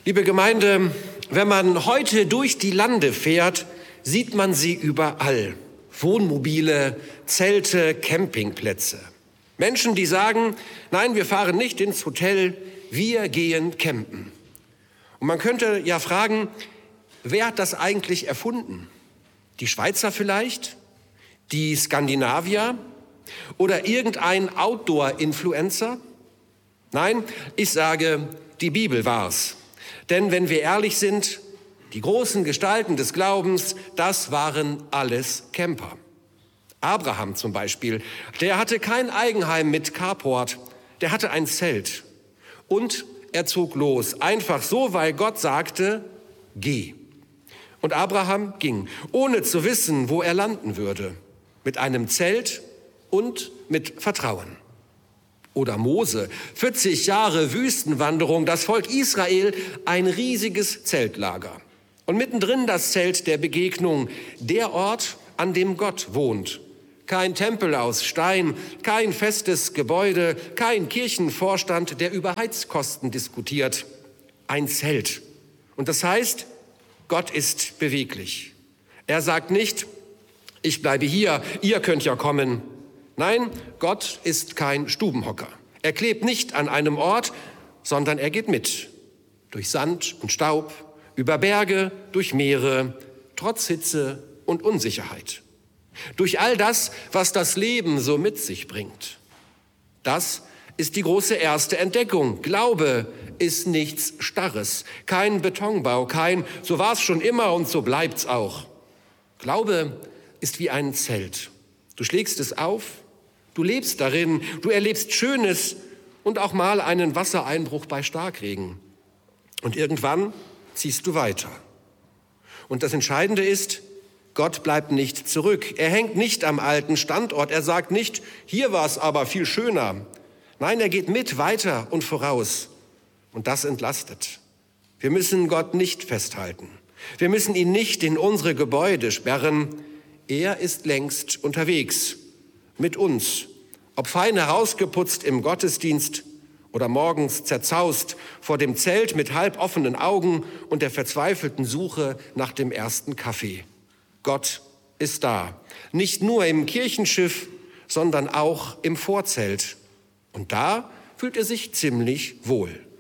Liebe Gemeinde, wenn man heute durch die Lande fährt, sieht man sie überall. Wohnmobile, Zelte, Campingplätze. Menschen, die sagen, nein, wir fahren nicht ins Hotel, wir gehen campen. Und man könnte ja fragen, wer hat das eigentlich erfunden? Die Schweizer vielleicht? Die Skandinavier? Oder irgendein Outdoor-Influencer? Nein, ich sage, die Bibel war's. Denn wenn wir ehrlich sind, die großen Gestalten des Glaubens, das waren alles Camper. Abraham zum Beispiel, der hatte kein Eigenheim mit Carport, der hatte ein Zelt. Und er zog los, einfach so, weil Gott sagte, geh. Und Abraham ging, ohne zu wissen, wo er landen würde, mit einem Zelt und mit Vertrauen. Oder Mose, 40 Jahre Wüstenwanderung, das Volk Israel, ein riesiges Zeltlager. Und mittendrin das Zelt der Begegnung, der Ort, an dem Gott wohnt. Kein Tempel aus Stein, kein festes Gebäude, kein Kirchenvorstand, der über Heizkosten diskutiert. Ein Zelt. Und das heißt, Gott ist beweglich. Er sagt nicht, ich bleibe hier, ihr könnt ja kommen. Nein, Gott ist kein Stubenhocker. Er klebt nicht an einem Ort, sondern er geht mit. Durch Sand und Staub, über Berge, durch Meere, trotz Hitze und Unsicherheit. Durch all das, was das Leben so mit sich bringt. Das ist die große erste Entdeckung. Glaube ist nichts Starres, kein Betonbau, kein so war es schon immer und so bleibt's auch. Glaube ist wie ein Zelt. Du schlägst es auf, du lebst darin, du erlebst Schönes und auch mal einen Wassereinbruch bei Starkregen. Und irgendwann ziehst du weiter. Und das Entscheidende ist, Gott bleibt nicht zurück. Er hängt nicht am alten Standort. Er sagt nicht, hier war es aber viel schöner. Nein, er geht mit weiter und voraus. Und das entlastet. Wir müssen Gott nicht festhalten. Wir müssen ihn nicht in unsere Gebäude sperren. Er ist längst unterwegs. Mit uns. Ob fein herausgeputzt im Gottesdienst oder morgens zerzaust vor dem Zelt mit halb offenen Augen und der verzweifelten Suche nach dem ersten Kaffee. Gott ist da. Nicht nur im Kirchenschiff, sondern auch im Vorzelt. Und da fühlt er sich ziemlich wohl.